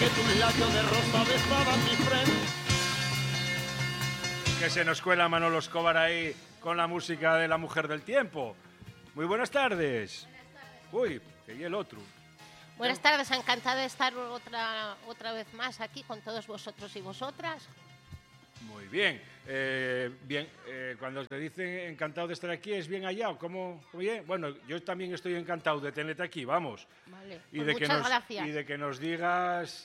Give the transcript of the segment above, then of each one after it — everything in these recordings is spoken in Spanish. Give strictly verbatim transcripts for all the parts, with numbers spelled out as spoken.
que tus labios de rosa besaban mi frente. Que se nos cuela Manolo Escobar ahí con la música de La Mujer del Tiempo. Muy buenas tardes. Buenas tardes. Uy, que y el otro. Buenas tardes, encantada de estar otra, otra vez más aquí con todos vosotros y vosotras. Muy bien. Eh, bien, eh, cuando te dicen encantado de estar aquí, ¿es bien allá o cómo? Bien. Bueno, yo también estoy encantado de tenerte aquí, vamos. Vale, Y pues de que muchas nos, gracias. Y de que nos digas...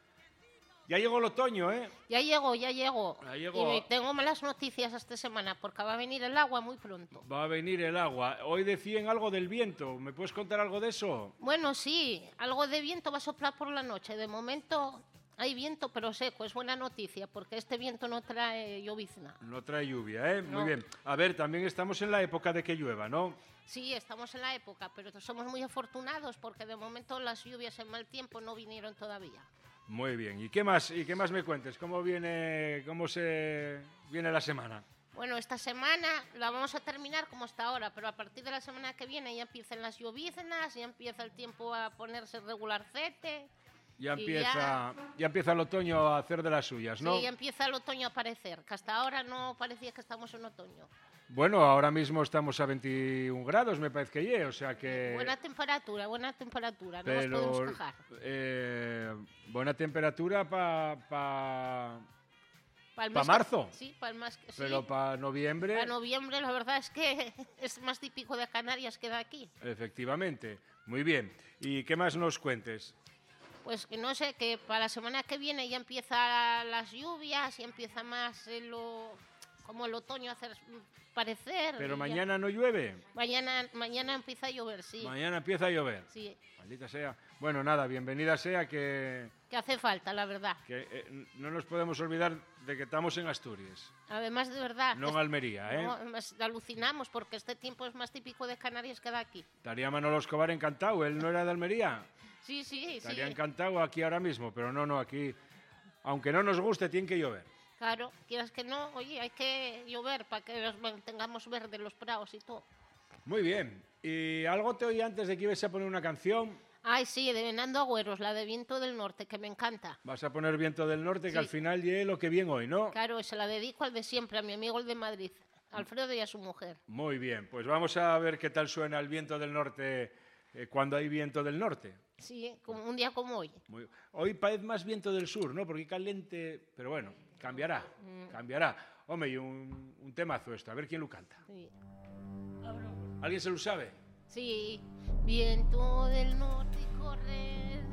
Ya llegó el otoño, ¿eh? Ya llego, ya llego. Ya llegó. Y tengo malas noticias esta semana porque va a venir el agua muy pronto. Va a venir el agua. Hoy decían algo del viento. ¿Me puedes contar algo de eso? Bueno, sí, algo de viento va a soplar por la noche. De momento hay viento, pero seco. Es buena noticia porque este viento no trae llovizna. No trae lluvia, ¿eh? No. Muy bien. A ver, también estamos en la época de que llueva, ¿no? Sí, estamos en la época, pero somos muy afortunados porque de momento las lluvias en mal tiempo no vinieron todavía. Muy bien. ¿Y qué más? ¿Y qué más me cuentes? ¿Cómo viene, cómo se viene la semana? Bueno, esta semana la vamos a terminar como hasta ahora, pero a partir de la semana que viene ya empiezan las lloviznas, ya empieza el tiempo a ponerse regularcete. Ya y empieza, ya, ya empieza el otoño a hacer de las suyas, ¿no? Sí, ya empieza el otoño a aparecer, que hasta ahora no parecía que estamos en otoño. Bueno, ahora mismo estamos a veintiún grados, me parece que ye, o sea que... Buena temperatura, buena temperatura, no pero, nos podemos quejar. Eh, buena temperatura para... Pa... ¿Para ¿Pa marzo? Sí, para el mes que sí. Pero para noviembre... Para noviembre la verdad es que es más típico de Canarias que de aquí. Efectivamente, muy bien. ¿Y qué más nos cuentes? Pues que no sé, que para la semana que viene ya empiezan las lluvias, ya empieza más el, o- como el otoño a hacer parecer. Pero y mañana ya. no llueve. Mañana, mañana empieza a llover, sí. Mañana empieza a llover. Sí, Maldita sea. Bueno, nada, bienvenida sea que, que hace falta, la verdad. que eh, no nos podemos olvidar de que estamos en Asturias, Además, de verdad. no en es- Almería, ¿eh? no, además, alucinamos porque este tiempo es más típico de Canarias que de aquí. Estaría Manolo Escobar encantado, él no era de Almería. Sí, sí, sí. Estaría encantado aquí ahora mismo, pero no, no, aquí, aunque no nos guste, tiene que llover. Claro, quieras que no, oye, hay que llover para que los mantengamos verdes los prados y todo. Muy bien. Y algo te oí antes de que ibas a poner una canción. Ay, sí, de Venando Agüeros, la de Viento del Norte, que me encanta. Vas a poner Viento del Norte, que Sí. al final llegue lo que viene hoy, ¿no? Claro, se la dedico al de siempre, a mi amigo el de Madrid, Alfredo, y a su mujer. Muy bien, pues vamos a ver qué tal suena el Viento del Norte eh, cuando hay viento del norte. Sí, como un día como hoy. Muy- Hoy parece más viento del sur, ¿no? Porque caliente, pero bueno, cambiará, Mm. cambiará. Hombre, y un, un temazo esto, a ver quién lo canta. Sí. ¿Alguien se lo sabe? Sí, viento del norte y correr